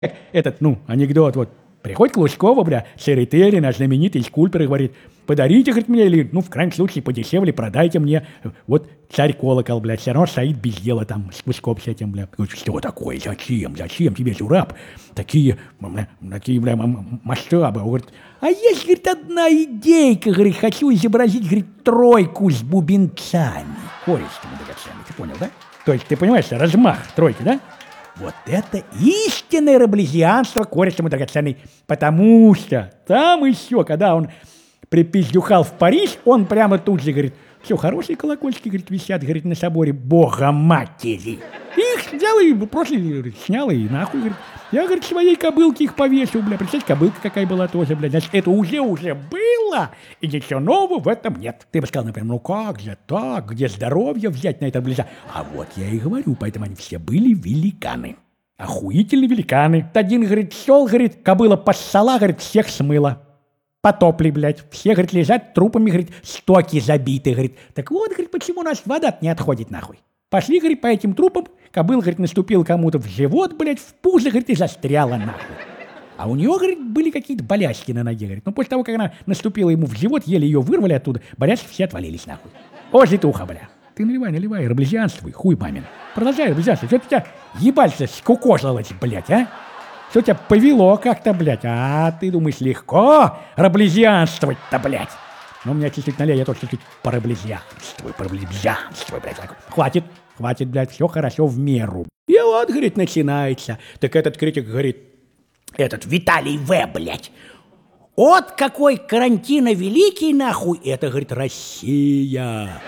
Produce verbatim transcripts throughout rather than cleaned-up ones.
Этот, ну, анекдот, вот, приходит к Лужкову, бля, Серый наш знаменитый скульптор, и говорит, подарите, говорит, мне, или, ну, в крайнем случае, подешевле продайте мне, вот, царь-колокол, бля, все равно стоит без дела там, с Лужком с этим, бля. Говорит, что такое, зачем, зачем тебе, жураб, такие, бля, такие, бля, масштабы. Он говорит, а есть, говорит, одна идейка, говорит, хочу изобразить, говорит, тройку с бубенцами. Користыми драгоценными, ты понял, да? То есть, ты понимаешь, размах тройки, да? Вот это истинное раблезианство користому драгоценный, потому что там еще, когда он припиздюхал в Париж, он прямо тут же говорит, все, хорошие колокольчики, говорит, висят, говорит, на соборе Бога Матери. Их взял и просто говорит, снял и нахуй, говорит. Я, говорит, своей кобылке их повесил, бля. Представляете, кобылка какая была тоже, бля. Значит, это уже-уже было, и ничего нового в этом нет. Ты бы сказал, например, ну как же так, где здоровье взять на это близа? А вот я и говорю, поэтому они все были великаны. Охуительные великаны. Один, говорит, шел, говорит, кобыла поссала, говорит, всех смыла. Потопли, блядь. Все, говорит, лежат трупами, говорит, стоки забиты, говорит. Так вот, говорит, почему у нас вода не отходит нахуй. Пошли, говорит, по этим трупам, кобыл, говорит, наступил кому-то в живот, блядь, в пузо, говорит, и застряла нахуй. А у нее, говорит, были какие-то боляшки на ноге, говорит. Но после того, как она наступила ему в живот, еле ее вырвали оттуда, боляшки все отвалились нахуй. О, житуха, бля. Ты наливай, наливай, раблезианствуй, хуй мамин. Продолжай раблезианствуй. Что тебя ебальца скукожилось, блядь, а? Что тебя повело как-то, блядь? А ты думаешь, легко раблезианствовать-то, блядь? Ну, у меня чуть-чуть налей, я тоже чуть-чуть пораблезианствую, пораблезианствую, блядь. Хватит, хватит, блядь, все хорошо в меру. И вот, говорит, начинается. Так этот критик говорит, этот Виталий В., блядь. Вот какой карантина великий, нахуй. Это, говорит, Россия.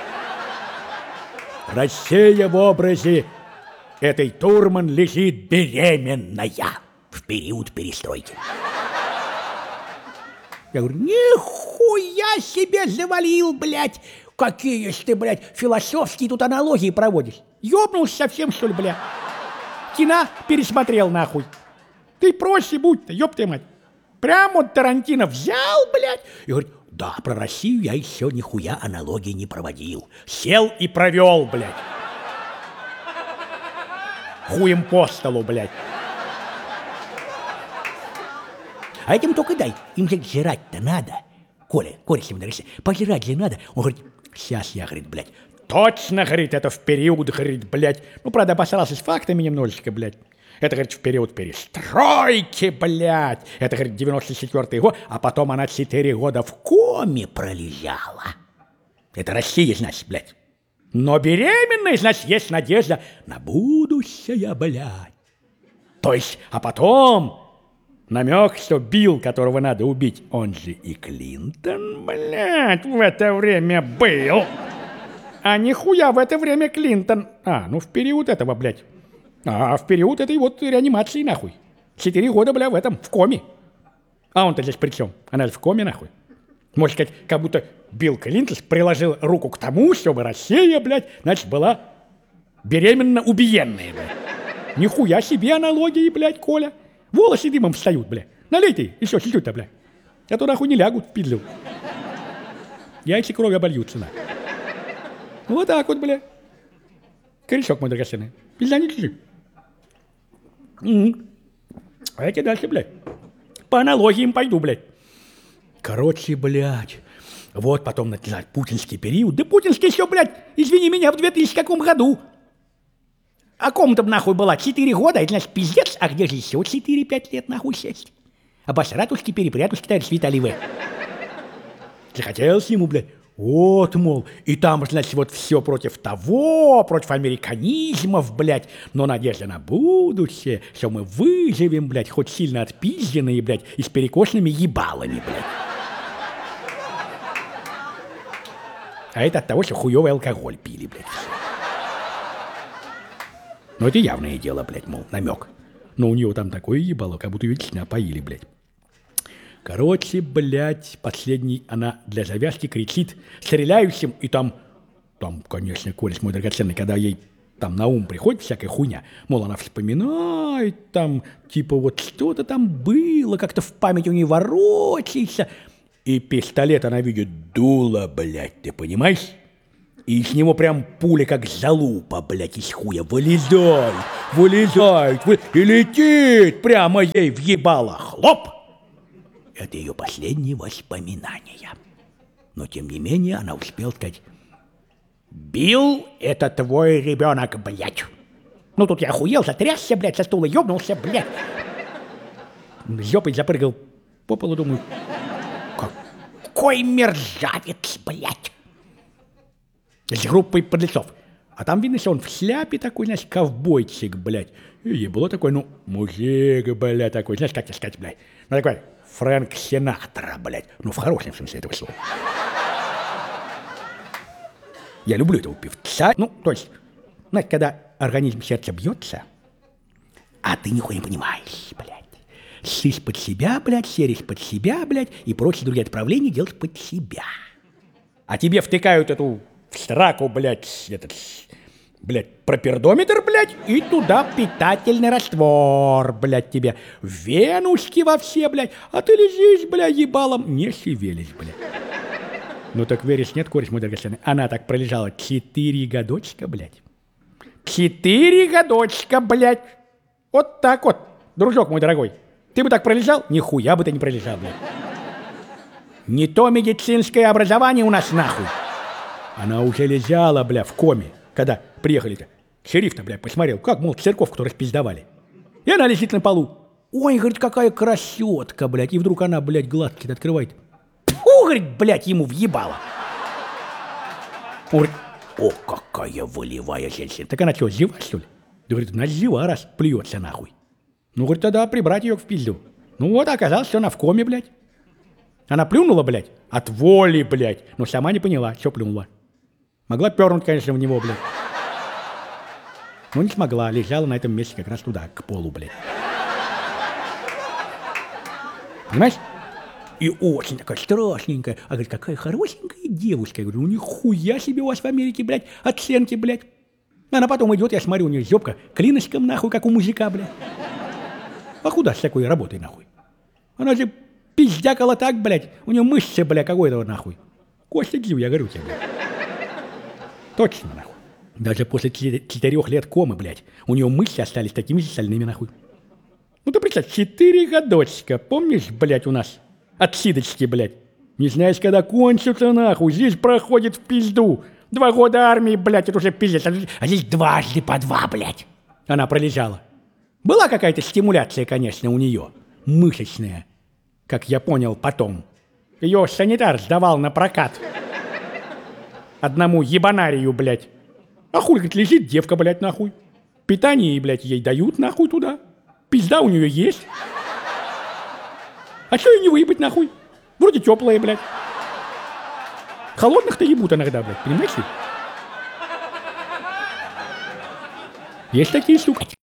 Россия в образе этой Турман лежит беременная в период перестройки. Я говорю, нихуя себе завалил, блядь. Какие ж ты, блядь, философские тут аналогии проводишь. Ёбнулся совсем, что ли, блядь? Кино пересмотрел, нахуй. Ты проще будь-то, ёб ты мать. Прям вот Тарантино взял, блядь, и говорит, да, про Россию я еще нихуя аналогии не проводил. Сел и провел, блядь. Хуем по столу, блядь. А этим только дай. Им же жрать-то надо. Коля, Коля, если вы пожрать же надо. Он говорит, сейчас я, говорит, блядь. Точно, говорит, это в период, говорит, блядь. Ну, правда, обосрался с фактами немножечко, блядь. Это, говорит, в период перестройки, блядь. Это, говорит, девяносто четвёртый год, а потом она четыре года в коме пролежала. Это Россия, значит, блядь. Но беременная, значит, есть надежда на будущее, блядь. То есть, а потом намек, что Билл, которого надо убить, он же и Клинтон, блядь, в это время был. А нихуя в это время Клинтон. А, ну в период этого, блядь. А в период этой вот реанимации, нахуй. Четыре года, бля, в этом, в коме. А он-то здесь при чем? Она же в коме, нахуй. Можно сказать, как будто Билл Клинтон приложил руку к тому, чтобы Россия, блядь, значит, была беременно убиенная, блядь. Нихуя себе аналогии, блядь, Коля. Волосы дымом встают, блядь. Налей ты еще чуть-чуть-то, блядь. А то нахуй не лягут в пизду. Яйца кровью обольются, нахуй. Вот так вот, блядь. Корешок мой драгоценный. Пизда не чуть-чуть. М-м. А я тебе дальше, блядь, по аналогиям пойду, блядь. Короче, блядь, вот потом начинать путинский период. Да путинский еще, блядь, извини меня, в две тысячи каком году. А ком-то нахуй была четыре года, это значит пиздец, а где же еще четыре-пять лет нахуй сесть? Обосратушки, перепрятушки, товарищ Виталий В. Захотелось ему, блядь. Вот, мол, и там, значит, вот все против того, против американизмов, блядь, но надежда на будущее, что мы выживем, блядь, хоть сильно отпизденные, блядь, и с перекошенными ебалами, блядь. А это от того, что хуёвый алкоголь пили, блядь. Ну, это явное дело, блядь, мол, намек. Но у него там такое ебало, как будто ее лично поили, блядь. Короче, блядь, последний она для завязки кричит стреляющим, и там, там, конечно, Коля, мой драгоценный, когда ей там на ум приходит всякая хуйня, мол, она вспоминает, там, типа, вот что-то там было, как-то в память у нее ворочается, и пистолет она видит дуло, блядь, ты понимаешь? И из него прям пуля, как залупа, блядь, из хуя. Вылезай, вылезай, вы... и летит прямо ей въебало. Хлоп! Это ее последние воспоминания. Но, тем не менее, она успела сказать: «Билл, это твой ребенок, блядь». Ну, тут я охуел, затрясся, блядь, со стула, ёбнулся, блядь. Жопой запрыгал по полу, думаю, какой мерзавец, блядь. С группой подлецов. А там видно, что он в шляпе такой, знаешь, ковбойчик, блядь. И ебло такой, ну, мужик, блядь, такой, знаешь, как тебе сказать, блядь. Ну, такой Фрэнк Синатра, блядь. Ну, в хорошем смысле этого слова. Я люблю этого певца. Ну, то есть, знаете, когда организм сердца бьется, а ты нихуя не понимаешь, блядь. Сышь под себя, блядь, серишь под себя, блядь, и прочие другие отправления делаешь под себя. А тебе втыкают эту в сраку, блядь, этот, блядь, пропердометр, блядь, и туда питательный раствор, блядь, тебе. Венушки во все, блядь, а ты лежишь, блядь, ебалом, не шевелись, блядь. Ну так веришь, нет, кореш мой драгоценный? Она так пролежала четыре годочка, блядь. Четыре годочка, блядь. Вот так вот, дружок мой дорогой. Ты бы так пролежал? Нихуя бы ты не пролежал, блядь. Не то медицинское образование у нас нахуй. Она уже лежала, бля, в коме, когда приехали-то. Шериф-то, бля, посмотрел, как, мол, церковку-то распиздовали. И она лежит на полу. Ой, говорит, какая красотка, блядь. И вдруг она, блядь, глазки открывает. Фу, говорит, блядь, ему въебало. Он говорит, о, какая волевая женщина. Так она что, жива, что ли? Да, говорит, она жива, раз плюется нахуй. Ну, говорит, тогда прибрать ее в пизду. Ну вот, оказалось, что она в коме, блядь. Она плюнула, блядь, от воли, блядь. Но сама не поняла, что плюнула. Могла пернуть, конечно, в него, блядь. Но не смогла, лежала на этом месте как раз туда, к полу, блядь. Понимаешь? И очень такая страшненькая. А говорит, какая хорошенькая девушка. Я говорю, ну нихуя себе у вас в Америке, блядь, оценки, блядь. Она потом идет, я смотрю, у нее зёбка клиночком, нахуй, как у мужика, блядь. А куда с такой работой, нахуй? Она же пиздякала так, блядь. У нее мышцы, блядь, какой-то вот, нахуй. Костя Гив, я говорю тебе, блядь. Точно, нахуй. Даже после четырех лет комы, блядь, у нее мышцы остались такими же стальными, нахуй. Ну ты представь, четыре годочка, помнишь, блядь, у нас отсидочки, блядь. Не знаешь, когда кончится, нахуй. Здесь проходит в пизду. Два года армии, блядь, это уже пиздец. А здесь дважды по два, блядь. Она пролежала. Была какая-то стимуляция, конечно, у нее. Мышечная. Как я понял потом. Ее санитар сдавал на прокат. Одному ебанарию, блядь. А хуй, говорит, лежит девка, блядь, нахуй. Питание, блядь, ей дают, нахуй, туда. Пизда у нее есть. А что ее не выебать, нахуй? Вроде теплая, блядь. Холодных-то ебут иногда, блядь, понимаешь ли? Есть такие, сука.